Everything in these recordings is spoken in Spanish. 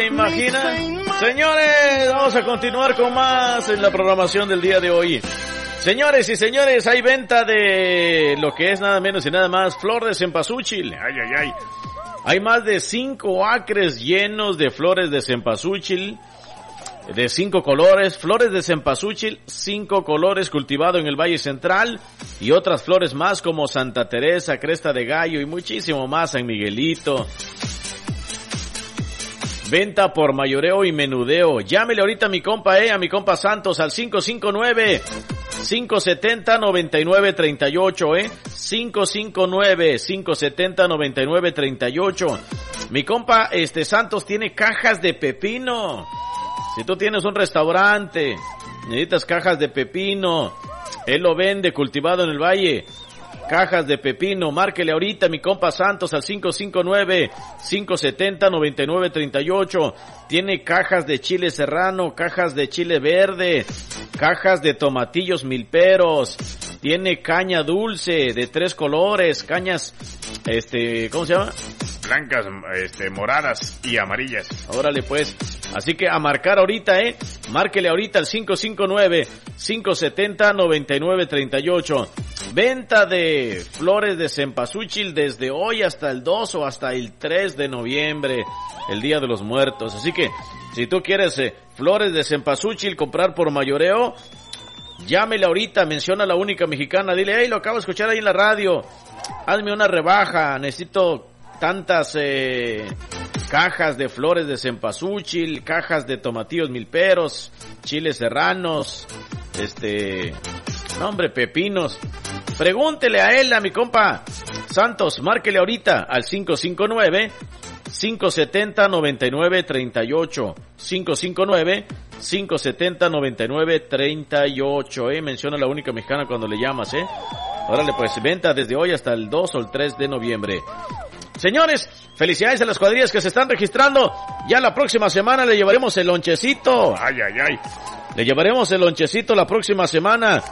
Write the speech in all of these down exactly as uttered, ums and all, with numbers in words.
Imagina, señores, vamos a continuar con más en la programación del día de hoy. Señores y señores, hay venta de lo que es nada menos y nada más flor de cempasúchil. Ay, ay, ay. Hay más de cinco acres llenos de flores de cempasúchil, de cinco colores, flores de cempasúchil, cinco colores, cultivado en el Valle Central, y otras flores más como Santa Teresa, Cresta de Gallo y muchísimo más, San Miguelito. Venta por mayoreo y menudeo. Llámele ahorita a mi compa, eh, a mi compa Santos al cinco cinco nueve, cinco siete cero, nueve nueve tres ocho, eh. cinco cinco nueve, cinco siete cero, nueve nueve tres ocho. Mi compa, este Santos tiene cajas de pepino. Si tú tienes un restaurante, necesitas cajas de pepino, él lo vende cultivado en el valle. Cajas de pepino, márquele ahorita mi compa Santos al cinco cinco nueve, cinco siete cero, nueve nueve tres ocho. Tiene cajas de chile serrano, cajas de chile verde, cajas de tomatillos milperos. Tiene caña dulce de tres colores, cañas, este, ¿cómo se llama? Blancas, este, moradas y amarillas. Órale pues. Así que a marcar ahorita, eh. Márquele ahorita al cinco cinco nueve, cinco siete cero, nueve nueve tres ocho. Venta de flores de cempasúchil desde hoy hasta el dos o hasta el tres de noviembre, el Día de los Muertos. Así que, si tú quieres eh, flores de cempasúchil comprar por mayoreo, llámele ahorita, menciona La Única Mexicana, dile, hey, lo acabo de escuchar ahí en la radio, hazme una rebaja, necesito tantas eh, cajas de flores de cempasúchil, cajas de tomatillos milperos, chiles serranos, este, no hombre, pepinos. Pregúntele a él, a mi compa Santos, márquele ahorita al cinco cinco nueve, cinco siete cero, nueve nueve tres ocho, cinco cinco nueve, cinco siete cero, nueve nueve tres ocho, eh, menciona La Única Mexicana cuando le llamas, eh. Órale pues, venta desde hoy hasta el dos o el tres de noviembre. Señores, felicidades a las cuadrillas que se están registrando. Ya la próxima semana le llevaremos el lonchecito. Ay, ay, ay. Le llevaremos el lonchecito la próxima semana.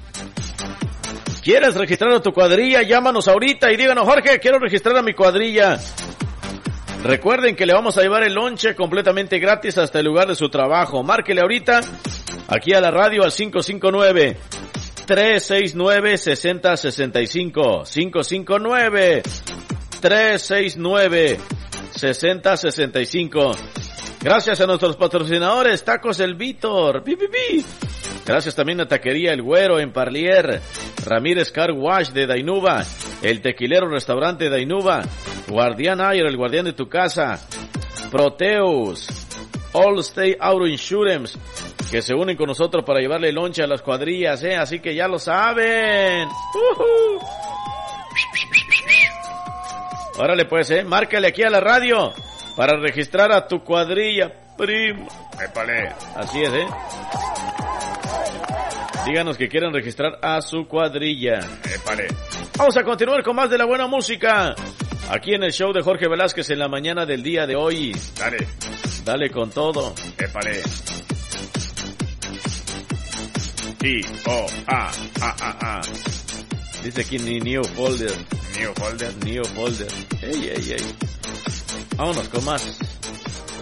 ¿Quieres registrar a tu cuadrilla? Llámanos ahorita y díganos, Jorge, quiero registrar a mi cuadrilla. Recuerden que le vamos a llevar el lonche completamente gratis hasta el lugar de su trabajo. Márquele ahorita aquí a la radio al cinco cinco nueve, tres seis nueve, seis cero seis cinco. cinco cinco nueve, tres seis nueve, seis cero seis cinco. Gracias a nuestros patrocinadores, Tacos El Víctor. Pi, pi, pi. Gracias también a Taquería El Güero en Parlier, Ramírez Car Wash de Dainuba, El Tequilero Restaurante de Dainuba, Guardián Ayer, el guardián de tu casa, Proteus, All State Auto Insurance, que se unen con nosotros para llevarle lonche a las cuadrillas, eh, así que ya lo saben. Uh-huh. Órale pues, eh, márcale aquí a la radio para registrar a tu cuadrilla, primo. Épale. Así es, eh. Díganos que quieren registrar a su cuadrilla. Épale. Vamos a continuar con más de la buena música. Aquí en el show de Jorge Velázquez en la mañana del día de hoy. Dale. Dale con todo. Épale. I, O, A, A, A, A. Dice aquí ni New Folder. New Folder. New Folder. Ey, ey, ey. Vámonos con más.